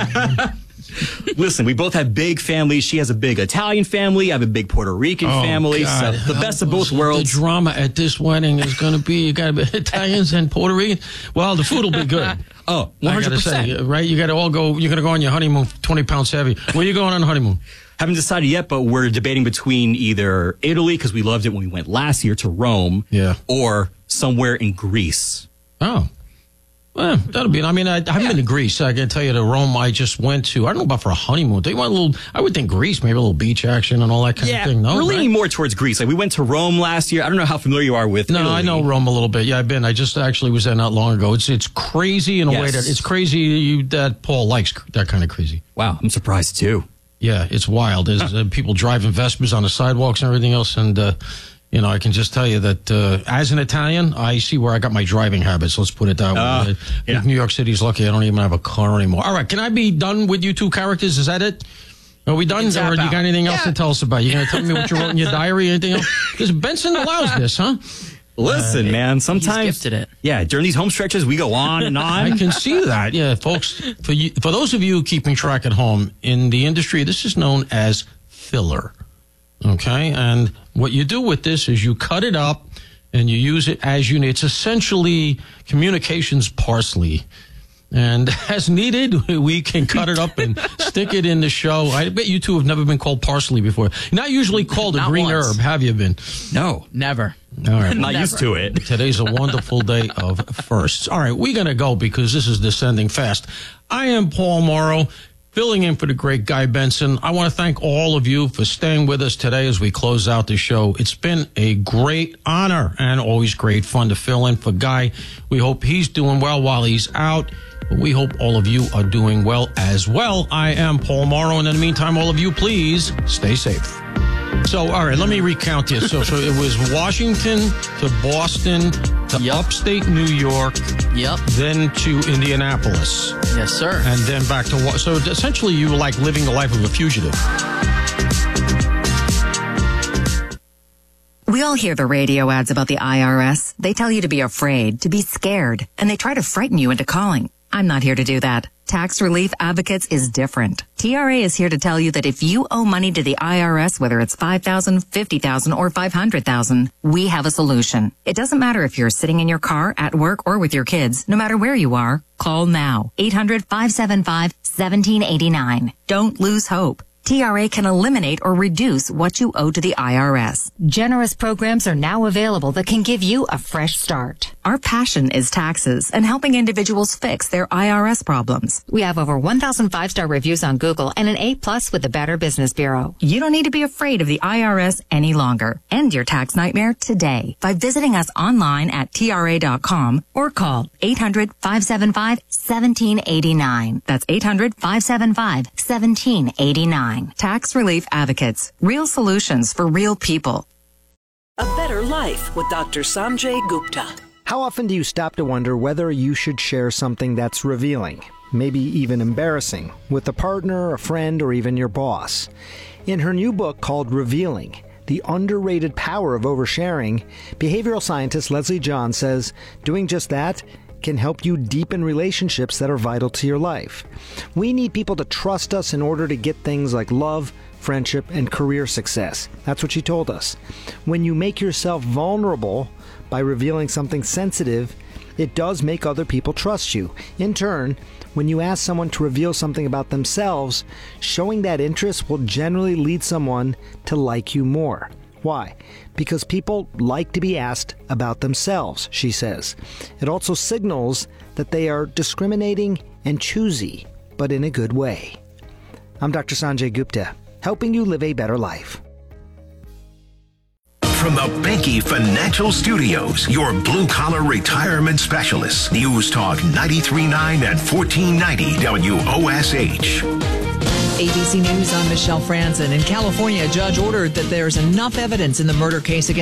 Listen, we both have big families. She has a big Italian family. I have a big Puerto Rican Oh, family. God. So the best of both worlds. The drama at this wedding is going to be, you got to be Italians and Puerto Rican. Well, the food will be good. Oh, one hundred percent. Say, right? You got to all go, you're going to go on your honeymoon twenty pounds heavy. Where are you going on honeymoon? Haven't decided yet, but we're debating between either Italy, because we loved it when we went last year to Rome, yeah, or somewhere in Greece. Oh. Well, that'll be. I mean, I, I haven't yeah. been to Greece. I can tell you, the Rome I just went to. I don't know about for a honeymoon. They want a little. I would think Greece, maybe a little beach action and all that kind yeah, of thing. No, we're right? leaning more towards Greece. Like we went to Rome last year. I don't know how familiar you are with. No, Italy. I know Rome a little bit. Yeah, I've been. I just actually was there not long ago. It's it's crazy in a yes. way that it's crazy you, that Paul likes that kind of crazy. Wow, I'm surprised too. Yeah, it's wild. There's uh, people driving Vespers on the sidewalks and everything else, and. Uh, You know, I can just tell you that uh, as an Italian, I see where I got my driving habits. Let's put it that uh, way. Yeah. New York City's lucky I don't even have a car anymore. All right, can I be done with you two characters? Is that it? Are we done? Or you got anything else yeah. to tell us about? You going to tell me what you wrote in your diary? Anything else? Because Benson allows this, huh? Listen, uh, man, sometimes. He's gifted it. Yeah, during these home stretches, we go on and on. I can see that. Yeah, folks, for, you, for those of you keeping track at home, in the industry, this is known as filler. Okay, and what you do with this is you cut it up and you use it as you need. It's essentially communications parsley. And as needed, we can cut it up and stick it in the show. I bet you two have never been called parsley before. You're not usually called a not green once. herb, have you been? No. Never. All right. I'm not Never. used to it. Today's a wonderful day of firsts. All right, we're going to go because this is descending fast. I am Paul Morrow, filling in for the great Guy Benson. I want to thank all of you for staying with us today as we close out the show. It's been a great honor and always great fun to fill in for Guy. We hope he's doing well while he's out. But we hope all of you are doing well as well. I am Paul Morrow, and in the meantime, all of you, please stay safe. So, all right, let me recount this. So, so it was Washington to Boston to Yep. upstate New York, Yep. then to Indianapolis, Yes, sir. and then back to Wa- so essentially you were like living the life of a fugitive. We all hear the radio ads about the I R S. They tell you to be afraid, to be scared, and they try to frighten you into calling. I'm not here to do that. Tax Relief Advocates is different. T R A is here to tell you that if you owe money to the I R S, whether it's five thousand dollars, fifty thousand dollars, or five hundred thousand dollars, we have a solution. It doesn't matter if you're sitting in your car, at work, or with your kids. No matter where you are, call now. eight hundred, five seven five, one seven eight nine. Don't lose hope. T R A can eliminate or reduce what you owe to the I R S. Generous programs are now available that can give you a fresh start. Our passion is taxes and helping individuals fix their I R S problems. We have over one thousand five-star reviews on Google and an A plus with the Better Business Bureau. You don't need to be afraid of the I R S any longer. End your tax nightmare today by visiting us online at T R A dot com or call eight hundred, five seven five, one seven eight nine. That's eight hundred, five seven five, one seven eight nine. Tax Relief Advocates. Real solutions for real people. A Better Life with Doctor Sanjay Gupta. How often do you stop to wonder whether you should share something that's revealing, maybe even embarrassing, with a partner, a friend, or even your boss? In her new book called Revealing, The Underrated Power of Oversharing, behavioral scientist Leslie John says doing just that can help you deepen relationships that are vital to your life. We need people to trust us in order to get things like love, friendship, and career success. That's what she told us. When you make yourself vulnerable by revealing something sensitive, it does make other people trust you. In turn, when you ask someone to reveal something about themselves, showing that interest will generally lead someone to like you more. Why? Because people like to be asked about themselves, she says. It also signals that they are discriminating and choosy, but in a good way. I'm Doctor Sanjay Gupta, helping you live a better life. From the Benke Financial Studios, your blue-collar retirement specialists. News Talk ninety-three point nine and fourteen ninety W O S H. A B C News, I'm Michelle Franzen. In California, a judge ordered that there's enough evidence in the murder case against